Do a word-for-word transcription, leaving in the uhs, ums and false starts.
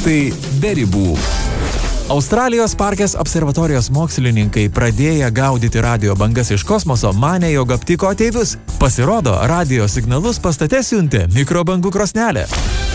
Faktai be ribų. Australijos Parkės observatorijos mokslininkai pradėję gaudyti radio bangas iš kosmoso manė, jog aptiko ateivius. Pasirodo, radio signalus pastate siuntė mikrobangų krosnelė.